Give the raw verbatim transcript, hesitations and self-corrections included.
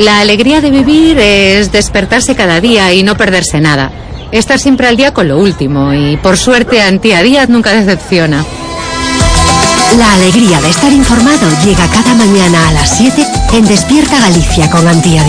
La alegría de vivir es despertarse cada día y no perderse nada. Estar siempre al día con lo último y, por suerte, Antía Díaz nunca decepciona. La alegría de estar informado llega cada mañana a las siete en Despierta Galicia con Antía Díaz.